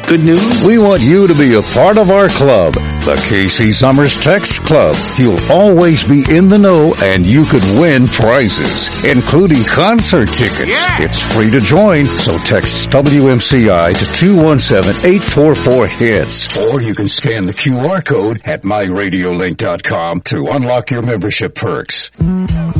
Good news? We want you to be a part of our club, the KC Summers Text Club. You'll always be in the know and you could win prizes, including concert tickets. Yeah. It's free to join, so text WMCI to 217-844-HITS. Or you can scan the QR code at myradiolink.com to unlock your membership perks.